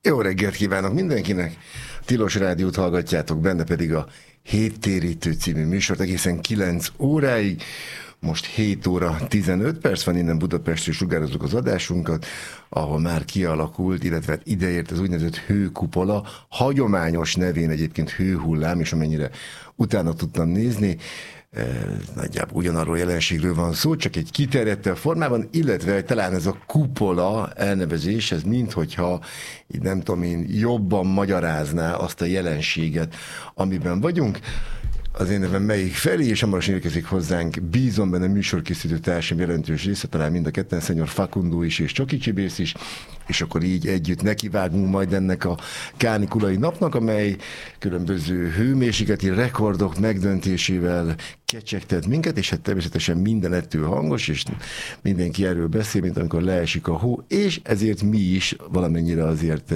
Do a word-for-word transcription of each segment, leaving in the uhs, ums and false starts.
Jó reggelt kívánok mindenkinek! Tilos Rádiót hallgatjátok, benne pedig a Héttérítő című műsort egészen kilenc óráig. Most hét óra tizenöt perc van, innen Budapestről sugározzuk az adásunkat, ahol már kialakult, illetve ideért az úgynevezett hőkupola, hagyományos nevén egyébként hőhullám, és amennyire utána tudtam nézni, nagyjából ugyanarról jelenségről van szó, csak egy kiterjedtebb formában, illetve talán ez a kupola elnevezés, ez minthogyha, így nem tudom én, jobban magyarázná azt a jelenséget, amiben vagyunk. Az én nevem Melyik Feri, és hamarosan érkezik hozzánk, bízom benne műsorkészítő társam jelentős része, talán mind a ketten, Szenyor Facundo is és Csoki Csibész is, és akkor így együtt nekivágunk majd ennek a kánikulai napnak, amely különböző hőmérsékleti rekordok megdöntésével kecsegtet minket, és hát természetesen minden ettől hangos, és mindenki erről beszél, mint amikor leesik a hó, és ezért mi is valamennyire azért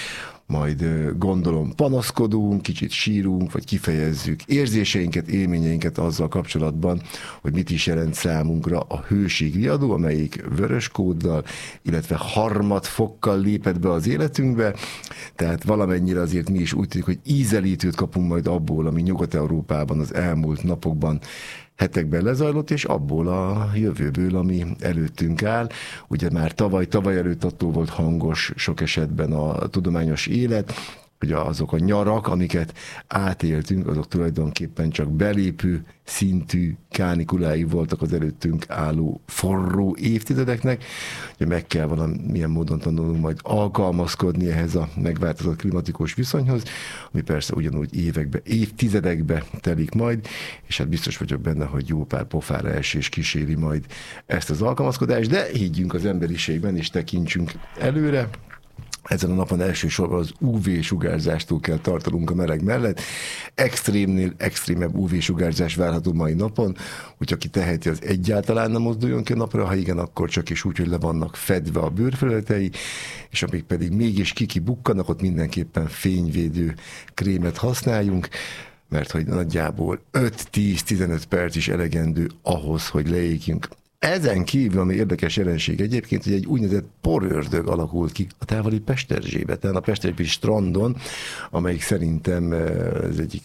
majd gondolom panaszkodunk, kicsit sírunk, vagy kifejezzük érzéseinket, élményeinket azzal kapcsolatban, hogy mit is jelent számunkra a hőségriadó, amelyik vörös kóddal, illetve harmad fokkal lépett be az életünkbe, tehát valamennyire azért mi is úgy tűnik, hogy ízelítőt kapunk majd abból, ami Nyugat-Európában az elmúlt napokban hetekben lezajlott, és abból a jövőből, ami előttünk áll. Ugye már tavaly, tavaly előtt attól volt hangos sok esetben a tudományos élet, hogy azok a nyarak, amiket átéltünk, azok tulajdonképpen csak belépő szintű kánikulái voltak az előttünk álló forró évtizedeknek. Ugye meg kell valamilyen módon tanulnunk majd alkalmazkodni ehhez a megváltozott klimatikus viszonyhoz, ami persze ugyanúgy évekbe, évtizedekbe telik majd, és hát biztos vagyok benne, hogy jó pár pofára esés kíséri majd ezt az alkalmazkodást, de higgyünk az emberiségben, és tekintsünk előre. Ezen a napon elsősorban az ú vé-sugárzástól kell tartanunk a meleg mellett. Extrémnél extrémebb ú vé-sugárzás várható mai napon, hogy aki teheti, az egyáltalán nem mozduljon ki a napra, ha igen, akkor csak is úgy, hogy le vannak fedve a bőrfelületei, és amíg pedig mégis kiki bukkanak, ott mindenképpen fényvédő krémet használjunk, mert hogy nagyjából öt-tíz-tizenöt perc is elegendő ahhoz, hogy leégjünk. Ezen kívül, ami érdekes jelenség egyébként, hogy egy úgynevezett porördög alakult ki a távoli Pesterzsébeten, a Pesterzsébi strandon, amelyik szerintem ez egyik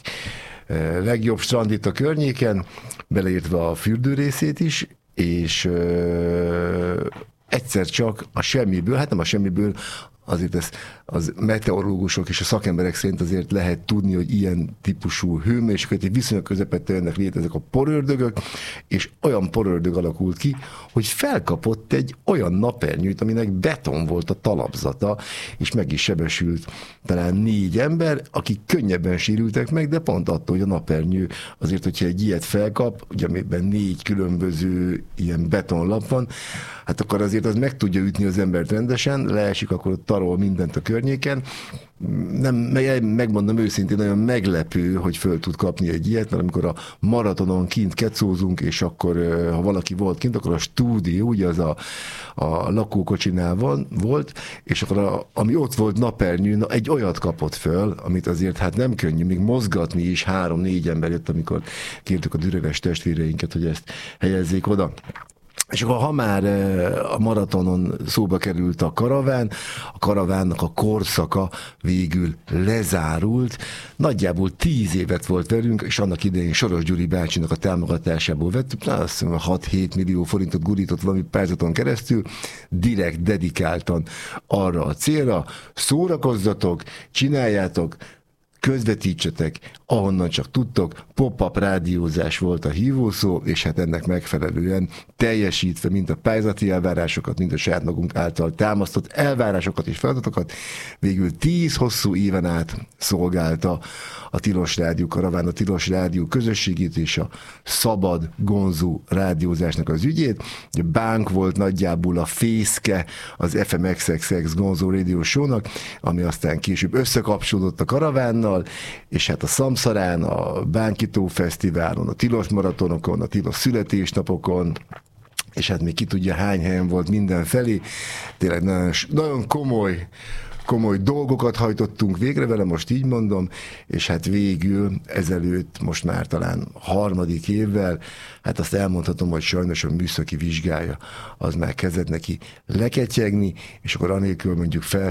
legjobb strand itt a környéken, beleértve a fürdőrészét is, és egyszer csak a semmiből, hát nem a semmiből, azért ez az meteorológusok és a szakemberek szerint azért lehet tudni, hogy ilyen típusú hőmérsékleti viszonyok közepette jönnek létre ezek a porördögök, és olyan porördög alakult ki, hogy felkapott egy olyan napernyőt, aminek beton volt a talapzata, és meg is sebesült talán négy ember, akik könnyebben sérültek meg, de pont attól, hogy a napernyő azért, hogyha egy ilyet felkap, ugye amiben négy különböző ilyen betonlap van, hát akkor azért az meg tudja ütni az embert rendesen, leesik, akkor tarol mindent a környéken. Nem, megmondom őszintén, nagyon meglepő, hogy föl tud kapni egy ilyet, mert amikor a maratonon kint kecózunk, és akkor, ha valaki volt kint, akkor a stúdió, ugye az a, a lakókocsinál van, volt, és akkor a, ami ott volt napernyőn, egy olyat kapott föl, amit azért hát nem könnyű, még mozgatni is, három-négy ember jött, amikor kértük a düreves testvéreinket, hogy ezt helyezzék oda. És akkor ha már a maratonon szóba került a karaván, a karavánnak a korszaka végül lezárult. Nagyjából tíz évet volt velünk, és annak idején Soros Gyuri bácsinak a támogatásából vettük, azt hiszem hat-hét millió forintot gurított valami pályázaton keresztül, direkt dedikáltan arra a célra. Szórakozzatok, csináljátok, közvetítsetek, ahonnan csak tudtok, pop-up rádiózás volt a hívószó, és hát ennek megfelelően teljesítve mind a pályázati elvárásokat, mind a saját magunk által támasztott elvárásokat és feladatokat, végül tíz hosszú éven át szolgálta a Tilos Rádió karaván, a Tilos Rádió közösségét és a szabad gonzó rádiózásnak az ügyét. Ugye bánk volt nagyjából a fészke az ef em iksz iksz iksz Gonzó Radio Show-nak, ami aztán később összekapcsolódott a karavánnal, és hát a Szamszarán, a Bánkitó Fesztiválon, a Tilos Maratonokon, a Tilos születésnapokon, és hát még ki tudja hány helyen volt mindenfelé. Tényleg nagyon, nagyon komoly komoly dolgokat hajtottunk végre vele, most így mondom, és hát végül ezelőtt, most már talán harmadik évvel, hát azt elmondhatom, hogy sajnos a műszaki vizsgája az már kezdett neki leketyegni, és akkor anélkül mondjuk fel